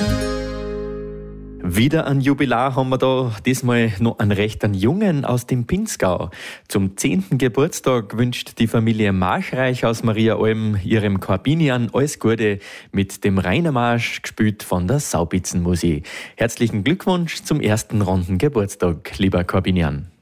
Wieder ein Jubilar haben wir da, diesmal noch einen recht Jungen aus dem Pinzgau. Zum 10. Geburtstag wünscht die Familie Marschreich aus Mariaalm ihrem Korbinian alles Gute mit dem Rainermarsch, gespielt von der Saubitzenmusik. Herzlichen Glückwunsch zum ersten runden Geburtstag, lieber Korbinian.